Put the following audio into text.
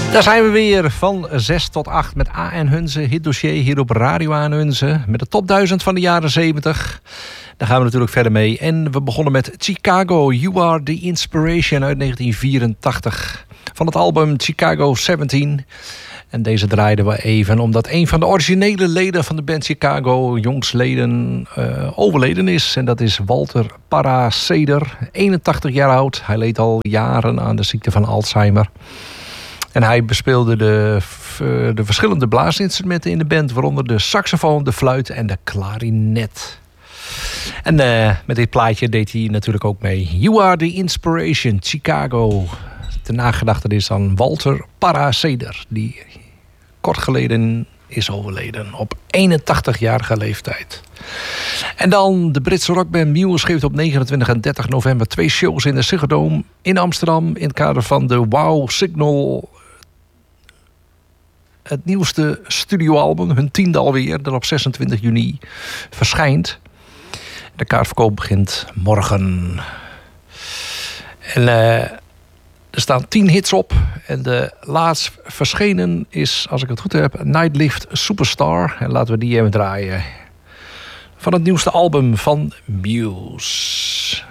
Daar zijn we weer van 6 tot 8 met A.N. Hunze, hitdossier hier op Radio A.N. Hunze. Met de top 1000 van de jaren 70. Daar gaan we natuurlijk verder mee. En we begonnen met Chicago, You Are The Inspiration uit 1984. Van het album Chicago 17. En deze draaiden we even omdat een van de originele leden van de band Chicago jongsleden overleden is. En dat is Walter Paraceder, 81 jaar oud. Hij leed al jaren aan de ziekte van Alzheimer. En hij bespeelde de verschillende blaasinstrumenten in de band, waaronder de saxofoon, de fluit en de klarinet. En met dit plaatje deed hij natuurlijk ook mee. You Are The Inspiration, Chicago. Ter nagedachtenis aan Walter Paraceder, die kort geleden is overleden op 81-jarige leeftijd. En dan de Britse rockband Muse geeft op 29 en 30 november 2 shows in de Ziggo Dome in Amsterdam in het kader van de Wow Signal, het nieuwste studioalbum, hun 10e alweer, dat op 26 juni verschijnt. De kaartverkoop begint morgen. En er staan 10 hits op. En de laatst verschenen is, als ik het goed heb, Nightlift Superstar. En laten we die even draaien. Van het nieuwste album van Muse.